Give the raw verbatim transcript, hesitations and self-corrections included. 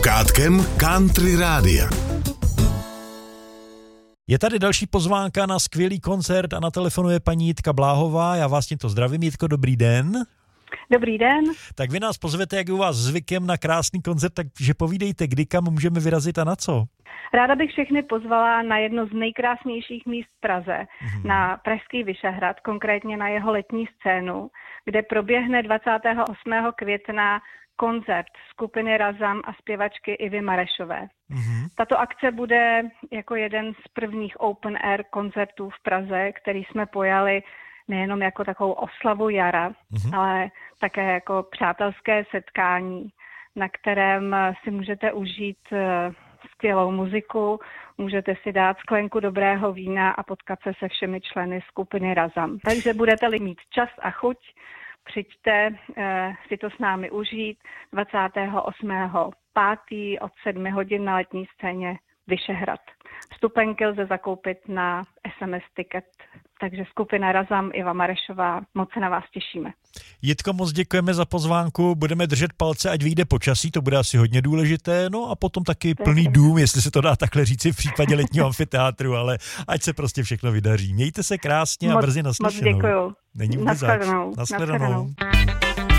Kátkem Country Rádia. Je tady další pozvánka na skvělý koncert a na telefonu je paní Jitka Bláhová. Já vás tímto zdravím. Jitko, dobrý den. Dobrý den. Tak vy nás pozvete, jak je u vás zvykem, na krásný koncert, takže povídejte, kdy kam můžeme vyrazit a na co? Ráda bych všechny pozvala na jedno z nejkrásnějších míst v Praze, mm-hmm. na Pražský Vyšehrad, konkrétně na jeho letní scénu, kde proběhne dvacátého osmého května koncert skupiny Razam a zpěvačky Ivy Marešové. Mm-hmm. Tato akce bude jako jeden z prvních open air koncertů v Praze, který jsme pojali nejenom jako takovou oslavu jara, mm-hmm. ale také jako přátelské setkání, na kterém si můžete užít skvělou muziku, můžete si dát sklenku dobrého vína a potkat se se všemi členy skupiny Razam. Takže budete-li mít čas a chuť, přijďte eh, si to s námi užít dvacátého osmého pátého od sedmi hodin na letní scéně Vyšehrad. Vstupenky lze zakoupit na es em es Ticket. Takže skupina Razam, Iva Marešová, moc se na vás těšíme. Jitko, moc děkujeme za pozvánku, budeme držet palce, ať vyjde počasí, to bude asi hodně důležité, no a potom taky plný dům, jestli se to dá takhle říci v případě letního amfiteátru, ale ať se prostě všechno vydaří. Mějte se krásně a moc, brzy naslyšenou. Moc děkuju. Není vůbec zač. Nashledanou. Nashledanou.